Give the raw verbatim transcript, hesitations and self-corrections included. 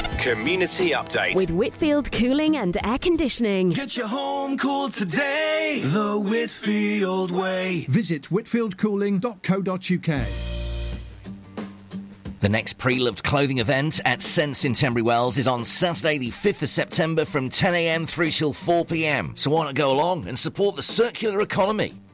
Community Update. With Whitfield Cooling and Air Conditioning. Get your home cooled today the Whitfield way. Visit whitfield cooling dot co dot uk. The next pre-loved clothing event at Sense in Tenbury Wells is on Saturday the fifth of September from ten a m through till four p m. So why not go along and support the circular economy?